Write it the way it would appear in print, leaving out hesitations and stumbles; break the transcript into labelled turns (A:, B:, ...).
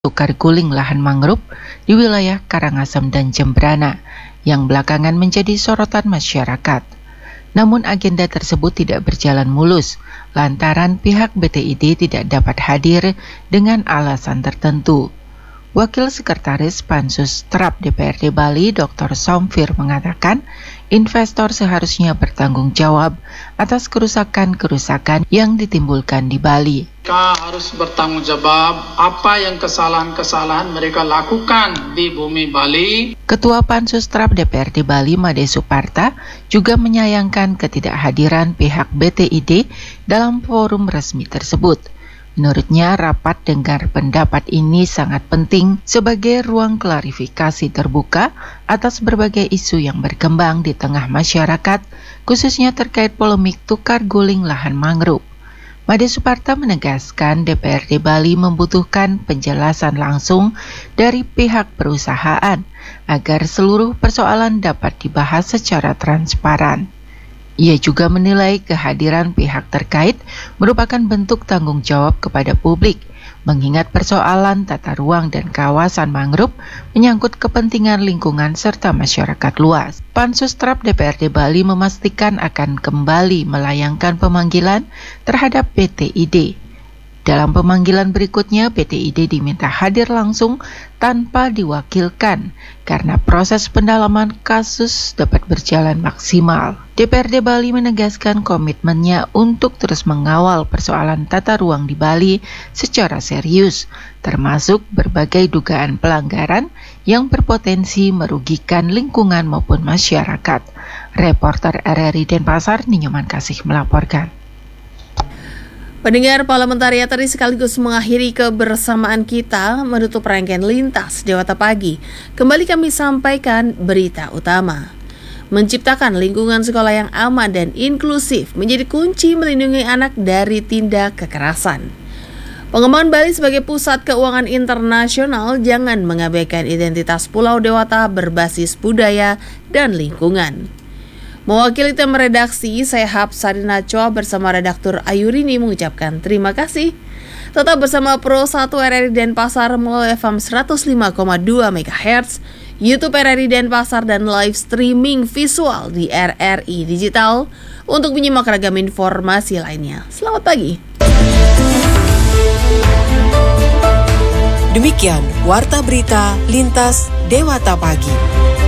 A: tukar guling lahan mangrove di wilayah Karangasem dan Jembrana yang belakangan menjadi sorotan masyarakat. Namun agenda tersebut tidak berjalan mulus lantaran pihak BTID tidak dapat hadir dengan alasan tertentu. Wakil Sekretaris Pansus TRAP DPRD Bali, Dr. Somfir mengatakan, investor seharusnya bertanggung jawab atas kerusakan-kerusakan yang ditimbulkan di Bali.
B: Mereka harus bertanggung jawab apa yang kesalahan-kesalahan mereka lakukan di bumi Bali.
A: Ketua Pansus TRAP DPRD Bali, Made Suparta, juga menyayangkan ketidakhadiran pihak BTID dalam forum resmi tersebut. Menurutnya, rapat dengar pendapat ini sangat penting sebagai ruang klarifikasi terbuka atas berbagai isu yang berkembang di tengah masyarakat, khususnya terkait polemik tukar guling lahan mangrove. Made Suparta menegaskan DPRD Bali membutuhkan penjelasan langsung dari pihak perusahaan agar seluruh persoalan dapat dibahas secara transparan. Ia juga menilai kehadiran pihak terkait merupakan bentuk tanggung jawab kepada publik, mengingat persoalan tata ruang dan kawasan mangrove menyangkut kepentingan lingkungan serta masyarakat luas. Pansus TRAP DPRD Bali memastikan akan kembali melayangkan pemanggilan terhadap BTID. Dalam pemanggilan berikutnya, BTID diminta hadir langsung tanpa diwakilkan karena proses pendalaman kasus dapat berjalan maksimal. DPRD Bali menegaskan komitmennya untuk terus mengawal persoalan tata ruang di Bali secara serius, termasuk berbagai dugaan pelanggaran yang berpotensi merugikan lingkungan maupun masyarakat. Reporter RRI Denpasar, Ninyoman Kasih melaporkan.
C: Pendengar Parlamentarian tadi sekaligus mengakhiri kebersamaan kita menutup rangkaian Lintas Dewata Pagi. Kembali kami sampaikan berita utama. Menciptakan lingkungan sekolah yang aman dan inklusif menjadi kunci melindungi anak dari tindak kekerasan. Pengembangan Bali sebagai pusat keuangan internasional jangan mengabaikan identitas Pulau Dewata berbasis budaya dan lingkungan. Mewakili tim redaksi, saya Hapsari Nachoa bersama redaktur Ayurini mengucapkan terima kasih. Tetap bersama Pro 1 RRI Denpasar melalui FM 105,2 MHz, YouTube RRI Denpasar dan live streaming visual di RRI Digital untuk menyimak ragam informasi lainnya. Selamat pagi.
D: Demikian Warta Berita Lintas Dewata Pagi.